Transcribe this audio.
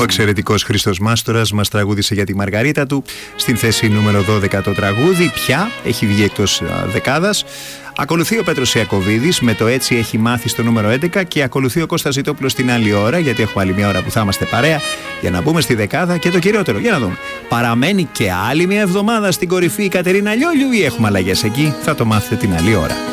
Ο εξαιρετικός Χρήστος Μάστορας μας τραγούδισε για τη Μαργαρίτα του. Στην θέση νούμερο 12 το τραγούδι πια έχει βγει εκτός δεκάδας. Ακολουθεί ο Πέτρος Ιακωβίδης με το «Έτσι έχει μάθει» στο νούμερο 11 και ακολουθεί ο Κώστας Ζητόπουλος την άλλη ώρα, γιατί έχουμε άλλη μια ώρα που θα είμαστε παρέα για να μπούμε στη δεκάδα. Και το κυριότερο, για να δούμε, παραμένει και άλλη μια εβδομάδα στην κορυφή η Κατερίνα Λιόλιου ή έχουμε αλλαγές εκεί? Θα το μάθετε την άλλη ώρα.